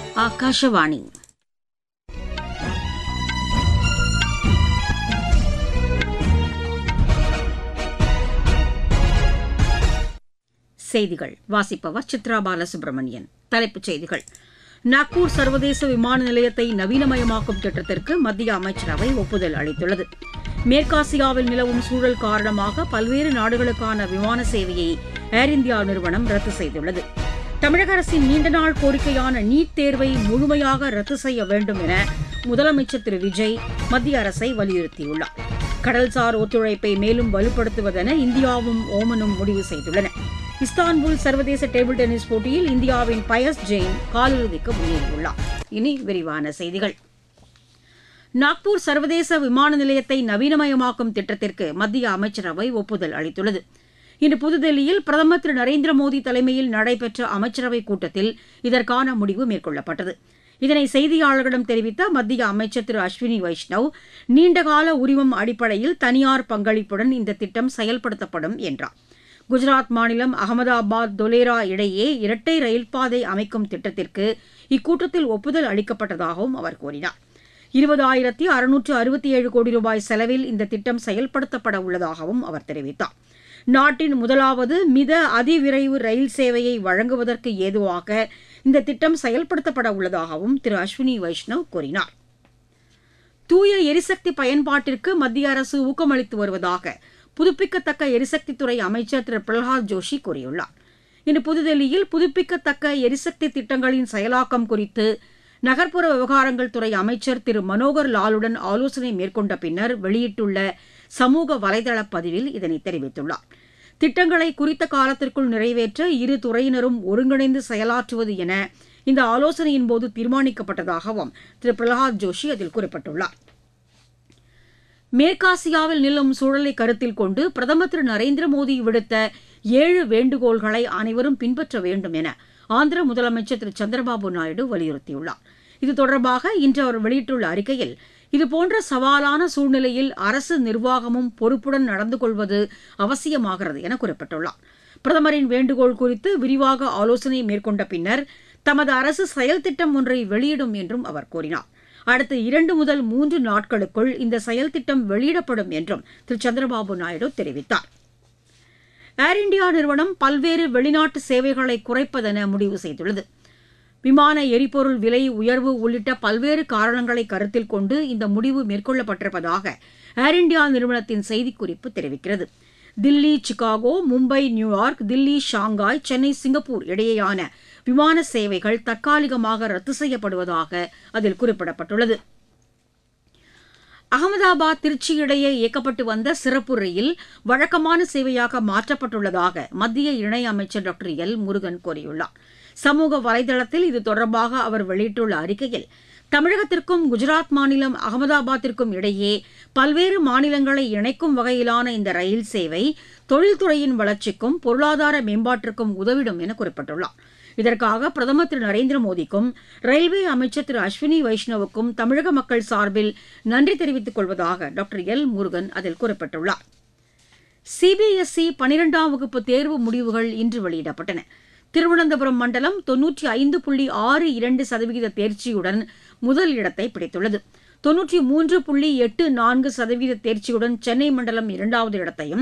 ಆಕಾಶವಾಣಿ செய்திகள் வாசிப்பவர் சித்ரா பாலசுப்ரமணியன். தலைப்புச் செய்திகள். நாக்பூர் சர்வதேச விமான நிலையத்தை நவீனமயமாக்கும் திட்டத்திற்கு மத்திய அமைச்சரவை ஒப்புதல் அளித்துள்ளது. மேற்காசியாவில் நிலவும் சூழல் காரணமாக பல்வேறு நாடுகளுக்கான விமான சேவையை ஏர் இந்தியா நிறுவனம் ரத்து செய்துள்ளது. தமிழக அரசின் நீண்ட நாள் கோரிக்கையான நீட் தேர்வை முழுமையாக ரத்து செய்ய வேண்டும் என முதலமைச்சர் திரு விஜய் மத்திய அரசை வலியுறுத்தியுள்ளார். கடல்சார் ஒத்துழைப்பை மேலும் வலுப்படுத்துவதென இந்தியாவும் ஓமனும் முடிவு செய்துள்ளன. இஸ்தான்புல் சர்வதேச டேபிள் டென்னிஸ் போட்டியில் இந்தியாவின் பயஸ் ஜெயின் காலிறுதிக்கு முன்னேறியுள்ளார். இனி விரிவான செய்திகள். நாக்பூர் சர்வதேச விமான நிலையத்தை நவீனமயமாக்கும் திட்டத்திற்கு மத்திய அமைச்சரவை ஒப்புதல் அளித்துள்ளது. இன்று புதுதில்லியில் பிரதமர் திரு நரேந்திர மோடி தலைமையில் நடைபெற்ற அமைச்சரவைக் கூட்டத்தில் இதற்கான முடிவு மேற்கொள்ளப்பட்டது. இதனை செய்தியாளர்களிடம் தெரிவித்த மத்திய அமைச்சர் திரு அஸ்வினி வைஷ்ணவ், நீண்டகால உரிமம் அடிப்படையில் தனியார் பங்களிப்புடன் இந்த திட்டம் செயல்படுத்தப்படும் என்றார். குஜராத் மாநிலம் அகமதாபாத் தொலேரா இடையே இரட்டை ரயில் பாதை அமைக்கும் திட்டத்திற்கு இக்கூட்டத்தில் ஒப்புதல் அளிக்கப்பட்டதாகவும் அவர் கூறினார். 20,667 கோடி ரூபாய் செலவில் இந்த திட்டம் செயல்படுத்தப்பட உள்ளதாகவும் அவர் தெரிவித்தார். நாட்டின் முதலாவது மித அதிவிரைவு ரயில் சேவையை வழங்குவதற்கு ஏதுவாக இந்த திட்டம் செயல்படுத்தப்பட உள்ளதாகவும் திரு அஸ்வினி வைஷ்ணவ் கூறினார். தூய எரிசக்தி பயன்பாட்டிற்கு மத்திய அரசு ஊக்கமளித்து வருவதாக புதுப்பிக்கத்தக்க எரிசக்தித்துறை அமைச்சர் திரு பிரகலாத் ஜோஷி கூறியுள்ளார். இன்று புதுதில்லியில் புதுப்பிக்கத்தக்க எரிசக்தி திட்டங்களின் செயலாக்கம் குறித்து நகர்ப்புற விவகாரங்கள் துறை அமைச்சர் திரு மனோகர் லாலுடன் ஆலோசனை மேற்கொண்ட பின்னர் வெளியிட்டுள்ள சமூக வலைதள பதிவில் இதனை தெரிவித்துள்ளார். திட்டங்களை குறித்த காலத்திற்குள் நிறைவேற்ற இரு துறையினரும் ஒருங்கிணைந்து செயலாற்றுவது என இந்த ஆலோசனையின்போது தீர்மானிக்கப்பட்டதாகவும் திரு பிரகலாத் ஜோஷி அதில் குறிப்பிட்டுள்ளார். மேற்காசியாவில் நிலவும் சூழலை கருத்தில் கொண்டு பிரதமர் திரு நரேந்திர மோடி விடுத்த 7 வேண்டுகோள்களை அனைவரும் பின்பற்ற வேண்டும் என ஆந்திர முதலமைச்சர் திரு சந்திரபாபு நாயுடு வலியுறுத்தியுள்ளார். இது தொடர்பாக இன்று அவர் வெளியிட்டுள்ள அறிக்கையில், இதுபோன்ற சவாலான சூழ்நிலையில் அரசு நிர்வாகமும் பொறுப்புடன் நடந்து கொள்வது அவசியமாகிறது என குறிப்பிட்டுள்ளார். பிரதமரின் வேண்டுகோள் குறித்து விரிவாக ஆலோசனை மேற்கொண்ட பின்னர் தமது அரசு செயல் திட்டம் ஒன்றை வெளியிடும் என்றும் அவர் கூறினார். அடுத்த 2 முதல் 3 நாட்களுக்குள் இந்த செயல் திட்டம் வெளியிடப்படும் என்றும் திரு சந்திரபாபு நாயுடு தெரிவித்தார். ஏர் இந்தியா நிறுவனம் பல்வேறு வெளிநாட்டு சேவைகளை குறைப்பதென முடிவு செய்துள்ளது. விமான எரிபொருள் விலை உயர்வு உள்ளிட்ட பல்வேறு காரணங்களை கருத்தில் கொண்டு இந்த முடிவு மேற்கொள்ளப்பட்டிருப்பதாக ஏர் இந்தியா நிறுவனத்தின் செய்திக்குறிப்பு தெரிவிக்கிறது. Delhi, Chicago, Mumbai, New York, Delhi, Shanghai, Chennai, Singapore இடையேயான விமான சேவைகள் தற்காலிகமாக ரத்து செய்யப்படுவதாக அதில் குறிப்பிடப்பட்டுள்ளது. அகமதாபாத், திருச்சி இடையே இயக்கப்பட்டு வந்த சிறப்பு ரயில் வழக்கமான சேவையாக மாற்றப்பட்டுள்ளதாக மத்திய இணையமைச்சர் டாக்டர் எல் முருகன் கூறியுள்ளார். சமூக வலைதளத்தில் இது தொடர்பாக அவர் வெளியிட்டுள்ள அறிக்கையில், தமிழகத்திற்கும் குஜராத் மாநிலம் அகமதாபாத்திற்கும் இடையே பல்வேறு மாநிலங்களை இணைக்கும் வகையிலான இந்த ரயில் சேவை தொழில்துறையின் வளர்ச்சிக்கும் பொருளாதார மேம்பாட்டிற்கும் உதவிடும் என குறிப்பிட்டுள்ளார். இதற்காக பிரதமர் திரு நரேந்திர மோடிக்கும் ரயில்வே அமைச்சர் திரு அஸ்வினி வைஷ்ணவுக்கும் தமிழக மக்கள் சார்பில் நன்றி தெரிவித்துக் கொள்வதாக டாக்டர் எல் முருகன் அதில் குறிப்பிட்டுள்ளார். சிபிஎஸ்இ 12ஆம் வகுப்பு தேர்வு முடிவுகள் இன்று வெளியிடப்பட்டன. திருவனந்தபுரம் மண்டலம் 95.62% தேர்ச்சியுடன் முதல் இடத்தை பிடித்துள்ளது. 93.84% தேர்ச்சியுடன் சென்னை மண்டலம் 2வது இடத்தையும்,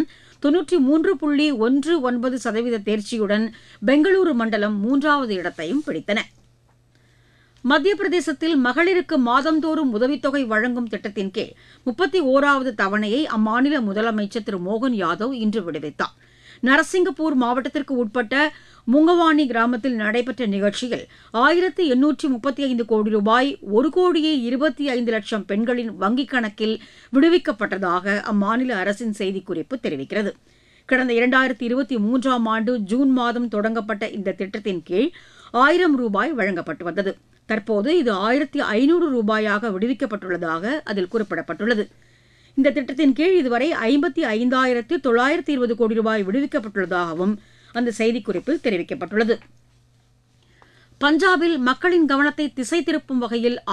93.19% தேர்ச்சியுடன் பெங்களூரு மண்டலம் 3வது இடத்தையும் பிடித்தன. மத்திய பிரதேசத்தில் மகளிருக்கு மாதந்தோறும் உதவித்தொகை வழங்கும் திட்டத்தின் கீழ் 31வது தவணையை அம்மாநில முதலமைச்சர் திரு மோகன் யாதவ் இன்று விடுவித்தார். நரசிங்கப்பூர் மாவட்டத்திற்கு உட்பட்ட முங்கவாணி கிராமத்தில் நடைபெற்ற நிகழ்ச்சியில் 1835 கோடி ரூபாய் 1,25,00,000 பெண்களின் வங்கிக் கணக்கில் விடுவிக்கப்பட்டதாக அம்மாநில அரசின் செய்திக்குறிப்பு தெரிவிக்கிறது. கடந்த 2023ஆம் ஆண்டு ஜூன் மாதம் தொடங்கப்பட்ட இந்த திட்டத்தின் கீழ் 1000 ரூபாய் வழங்கப்பட்டு வந்தது. தற்போது இது 1500 ரூபாயாக விடுவிக்கப்பட்டுள்ளதாக அதில் குறிப்பிடப்பட்டுள்ளது. இந்த திட்டத்தின் கீழ் இதுவரை 55,920 கோடி ரூபாய் விடுவிக்கப்பட்டுள்ளதாகவும் அந்த செய்திக்குறிப்பில் தெரிவிக்கப்பட்டுள்ளது. பஞ்சாபில் மக்களின் கவனத்தை திசை திருப்பும் வகையில்